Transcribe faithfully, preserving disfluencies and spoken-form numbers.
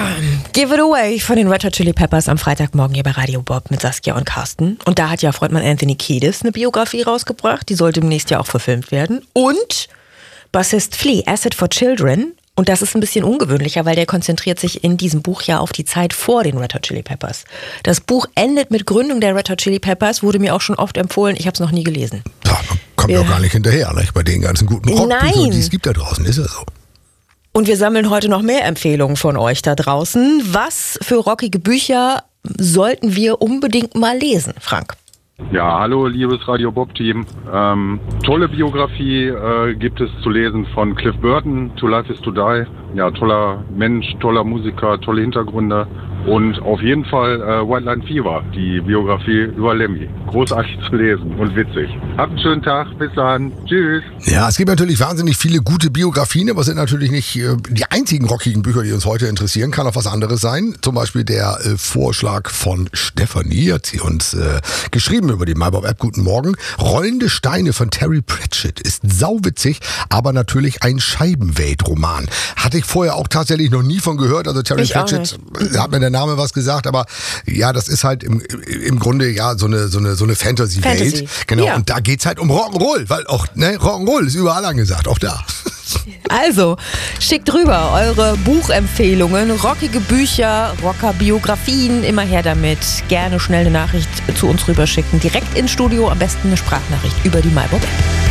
Give It Away von den Red Hot Chili Peppers am Freitagmorgen hier bei Radio Bob mit Saskia und Carsten. Und da hat ja Frontmann Anthony Kiedis eine Biografie rausgebracht. Die sollte demnächst ja auch verfilmt werden. Und Bassist Flea, Acid for Children. Und das ist ein bisschen ungewöhnlicher, weil der konzentriert sich in diesem Buch ja auf die Zeit vor den Red Hot Chili Peppers. Das Buch endet mit Gründung der Red Hot Chili Peppers, wurde mir auch schon oft empfohlen. Ich habe es noch nie gelesen. Ja, man kommt doch Ja. gar nicht hinterher, nicht? Bei den ganzen guten Rockbüchern, die es gibt da draußen, ist ja so. Und wir sammeln heute noch mehr Empfehlungen von euch da draußen. Was für rockige Bücher sollten wir unbedingt mal lesen, Frank? Ja, hallo liebes Radio Bob-Team. Ähm, tolle Biografie äh, gibt es zu lesen von Cliff Burton, To Life is to Die. Ja, toller Mensch, toller Musiker, tolle Hintergründe. Und auf jeden Fall äh, White Line Fever, die Biografie über Lemmy. Großartig zu lesen und witzig. Habt einen schönen Tag, bis dann. Tschüss. Ja, es gibt natürlich wahnsinnig viele gute Biografien, aber es sind natürlich nicht äh, die einzigen rockigen Bücher, die uns heute interessieren. Kann auch was anderes sein. Zum Beispiel der äh, Vorschlag von Stefanie, hat sie uns äh, geschrieben über die MyBob-App. Guten Morgen. Rollende Steine von Terry Pratchett ist sauwitzig, aber natürlich ein Scheibenwelt-Roman. Hatte ich vorher auch tatsächlich noch nie von gehört. Also Terry Ich auch Pratchett, hat mir der Name was gesagt, aber ja, das ist halt im, im Grunde ja so eine, so eine, so eine Fantasy-Welt. Fantasy. Genau, Ja. und da geht's halt um Rock'n'Roll, weil auch, ne, Rock'n'Roll ist überall angesagt, auch da. Also, schickt rüber eure Buchempfehlungen, rockige Bücher, Rocker-Biografien, immer her damit. Gerne schnell eine Nachricht zu uns rüberschicken, direkt ins Studio, am besten eine Sprachnachricht über die MyBob-App.